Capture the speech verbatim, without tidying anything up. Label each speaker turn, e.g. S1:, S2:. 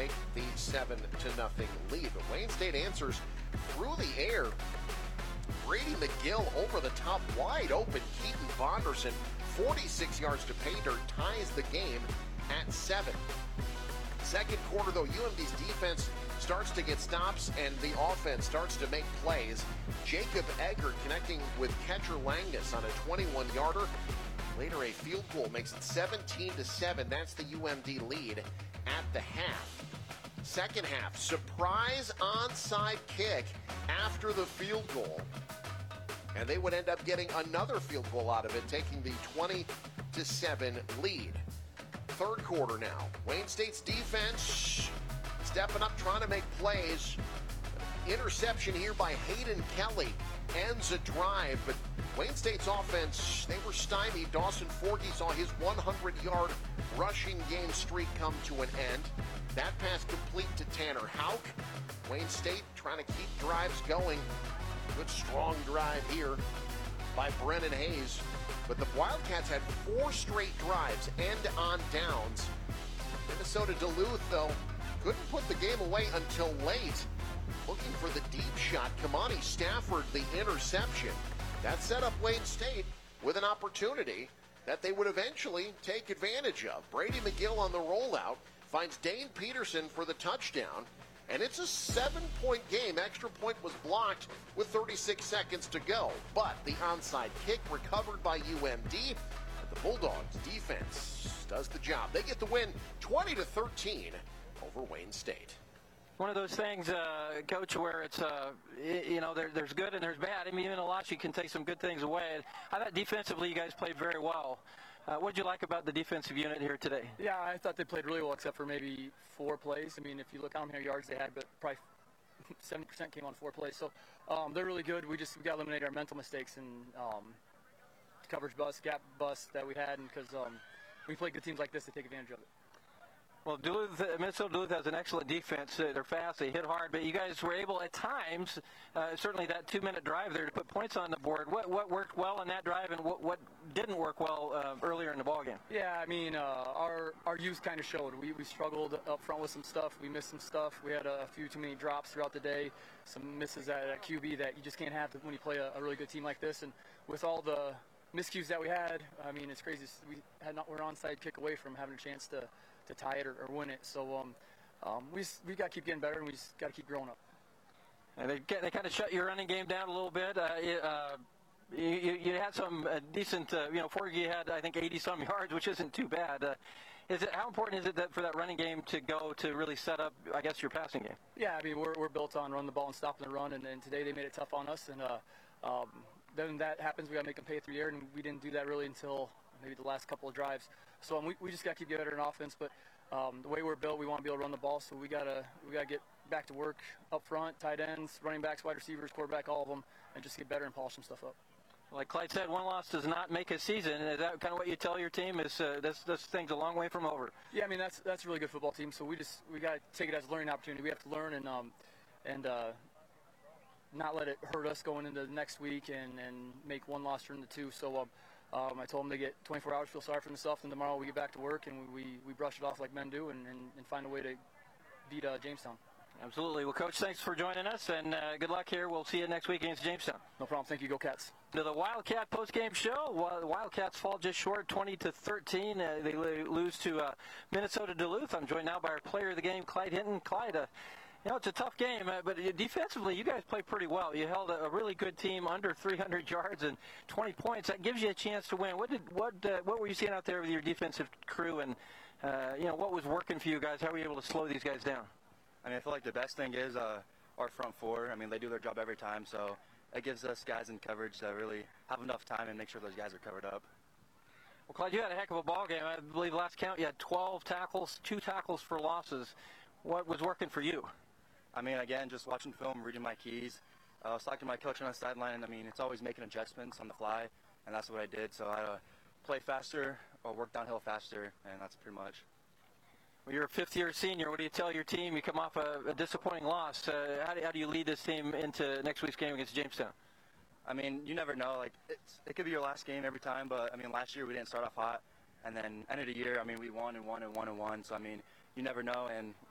S1: take the seven to nothing lead. But Wayne State answers through the air. Brady McGill over the top, wide open. Keaton Vonderson, forty-six yards to pay dirt, ties the game at seven. Second quarter, though, U M D's defense starts to get stops and the offense starts to make plays. Jacob Eggert connecting with catcher Langus on a twenty-one yarder. Later, a field goal makes it seventeen to seven. That's the U M D lead at the half. Second half, surprise onside kick after the field goal. And they would end up getting another field goal out of it, taking the twenty to seven lead. Third quarter now. Wayne State's defense stepping up, trying to make plays. Interception here by Hayden Kelly ends a drive, but Wayne State's offense, they were stymied. Dawson Forgey saw his hundred-yard rushing game streak come to an end. That pass complete to Tanner Houck. Wayne State trying to keep drives going. Good strong drive here by Brennan Hayes. But the Wildcats had four straight drives, end on downs. Minnesota Duluth, though, couldn't put the game away until late. Looking for the deep shot. Kamani Stafford, the interception. That set up Wayne State with an opportunity that they would eventually take advantage of. Brady McGill on the rollout finds Dane Peterson for the touchdown. And it's a seven-point game. Extra point was blocked with thirty-six seconds to go. But the onside kick recovered by U M D. But the Bulldogs defense does the job. They get the win twenty to thirteen over Wayne State.
S2: One of those things, uh, Coach, where it's, uh, you know, there, there's good and there's bad. I mean, even a lot, you can take some good things away. I thought defensively you guys played very well. Uh, what did you like about the defensive unit here today?
S3: Yeah, I thought they played really well except for maybe four plays. I mean, if you look how many yards they had, but probably seventy percent came on four plays. So um, they're really good. We just we got to eliminate our mental mistakes and um, coverage bust, gap bust that we had, and because um, we play good teams like this, they take advantage of it.
S2: Well, Duluth, Minnesota Duluth has an excellent defense. Uh, they're fast, they hit hard, but you guys were able at times, uh, certainly that two-minute drive there, to put points on the board. What what worked well in that drive, and what, what didn't work well uh, earlier in the ballgame?
S3: Yeah, I mean, uh, our our youth kind of showed. We we struggled up front with some stuff. We missed some stuff. We had a few too many drops throughout the day, some misses at, at Q B that you just can't have when you play a, a really good team like this. And with all the miscues that we had, I mean, it's crazy. We had not we're onside kick away from having a chance to. to tie it or, or win it. So um, um, we we got to keep getting better, and we just got to keep growing up.
S2: And they they kind of shut your running game down a little bit. Uh, uh, you, you had some uh, decent, uh, you know, Forgey had, I think, eighty some yards, which isn't too bad. Uh, is it how important is it that for that running game to go to really set up, I guess, your passing game?
S3: Yeah, I mean, we're we're built on running the ball and stopping the run, and, and today they made it tough on us. And uh, um, then that happens, we got to make them pay through the air, and we didn't do that really until maybe the last couple of drives. So um, we, we just got to keep getting better in offense. But um, the way we're built, we want to be able to run the ball. So we gotta we gotta get back to work up front, tight ends, running backs, wide receivers, quarterback, all of them, and just get better and polish some stuff up.
S2: Like Clyde said, one loss does not make a season. Is that kind of what you tell your team? Is uh, this this thing's a long way from over?
S3: Yeah, I mean that's that's a really good football team. So we just we got to take it as a learning opportunity. We have to learn and um and uh, not let it hurt us going into the next week and, and make one loss turn into two. So. Um, Um, I told them to get twenty-four hours, feel sorry for themselves, and tomorrow we get back to work and we, we, we brush it off like men do and, and, and find a way to beat uh, Jamestown.
S2: Absolutely. Well, Coach, thanks for joining us, and uh, good luck here. We'll see you next week against Jamestown.
S3: No problem. Thank you. Go Cats.
S2: To the Wildcat postgame show. Well, the Wildcats fall just short, twenty to thirteen. Uh, they lose to uh, Minnesota Duluth. I'm joined now by our player of the game, Clyde Hinton. Clyde, uh, you know, it's a tough game, uh, but defensively, you guys played pretty well. You held a, a really good team under three hundred yards and twenty points. That gives you a chance to win. What did what uh, what were you seeing out there with your defensive crew, and uh, you know, what was working for you guys? How were you able to slow these guys down?
S4: I mean, I feel like the best thing is uh, our front four. I mean, they do their job every time, so it gives us guys in coverage that really have enough time and make sure those guys are covered up.
S2: Well, Clyde, you had a heck of a ball game. I believe last count you had twelve tackles, two tackles for losses. What was working for you?
S4: I mean, again, just watching film, reading my keys. Uh, I was talking to my coach on the sideline, and I mean, it's always making adjustments on the fly, and that's what I did. So I had to play faster or work downhill faster, and that's pretty much.
S2: Well, you're a fifth-year senior. What do you tell your team? You come off a, a disappointing loss. Uh, how, do, how do you lead this team into next week's game against Jamestown?
S4: I mean, you never know. Like, it's, it could be your last game every time, but, I mean, last year we didn't start off hot, and then end of the year, I mean, we won and won and won and won. So, I mean, you never know, and